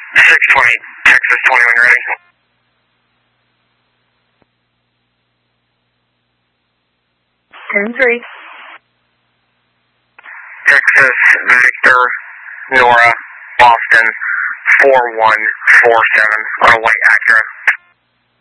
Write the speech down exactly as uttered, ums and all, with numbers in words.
six twenty, Texas twenty-one ready. ten three. Texas, Victor, Nora, Boston, four one four seven on a white Acura.